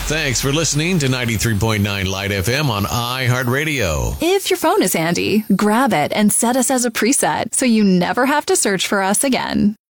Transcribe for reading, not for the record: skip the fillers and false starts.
Thanks for listening to 93.9 Light FM on iHeartRadio. If your phone is handy, grab it and set us as a preset so you never have to search for us again.